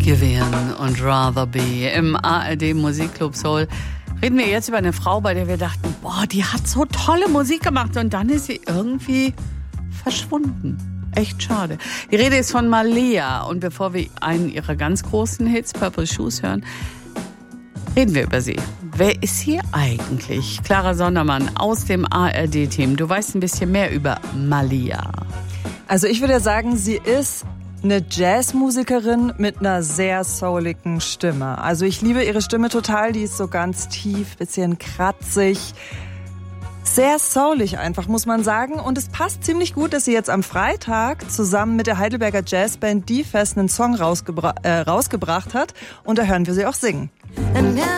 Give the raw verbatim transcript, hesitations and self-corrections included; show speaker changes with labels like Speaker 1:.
Speaker 1: Vivian und Rather Be im A R D Musikclub Soul. Reden wir jetzt über eine Frau, bei der wir dachten, boah, die hat so tolle Musik gemacht und dann ist sie irgendwie verschwunden. Echt schade. Die Rede ist von Malia und bevor wir einen ihrer ganz großen Hits, Purple Shoes, hören, reden wir über sie. Wer ist sie eigentlich? Clara Sondermann aus dem A R D-Team. Du weißt ein bisschen mehr über Malia.
Speaker 2: Also ich würde sagen, sie ist eine Jazzmusikerin mit einer sehr souligen Stimme. Also ich liebe ihre Stimme total, die ist so ganz tief, bisschen kratzig. Sehr soulig einfach, muss man sagen. Und es passt ziemlich gut, dass sie jetzt am Freitag zusammen mit der Heidelberger Jazzband Die Fest einen Song rausgebra- äh, rausgebracht hat. Und da hören wir sie auch singen.
Speaker 3: And now